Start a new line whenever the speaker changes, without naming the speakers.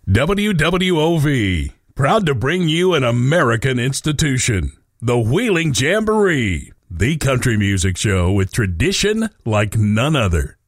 WWOV, proud to bring you an American institution, the Wheeling Jamboree, the country music show with tradition like none other.